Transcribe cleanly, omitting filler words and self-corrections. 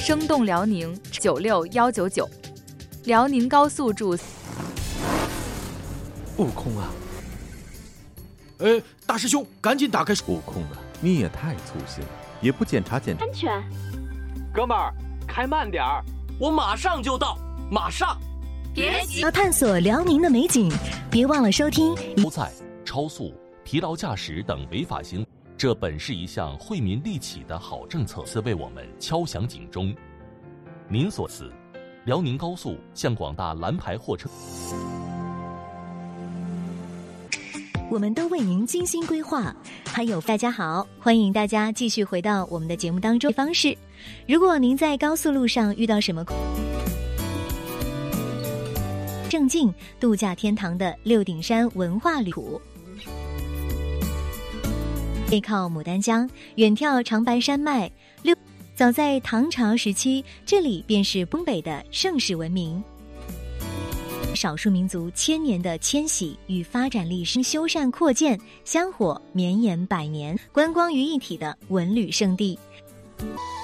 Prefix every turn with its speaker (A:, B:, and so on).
A: 生动辽宁96199，辽宁高速驻。
B: 悟空啊！大师兄，赶紧打开！
C: 悟空啊，你也太粗心了，也不检查
D: 安全。
E: 哥们儿，开慢点儿，我马上就到，马上。
D: 别急，要探索辽宁的美景，别忘了收听。
F: 超载、超速、疲劳驾驶等违法行为，这本是一项惠民利己的好政策，此为我们敲响警钟。您所赐，辽宁高速向广大蓝牌货车。
D: 我们都为您精心规划，还有大家好，欢迎大家继续回到我们的节目当中。方式，如果您在高速路上遇到什么正进度假天堂的六顶山文化旅途，背靠牡丹江，远眺长白山脉。早在唐朝时期，这里便是东北的盛世文明。少数民族千年的迁徙与发展历史，修缮扩建，香火绵延百年，观光于一体的文旅胜地。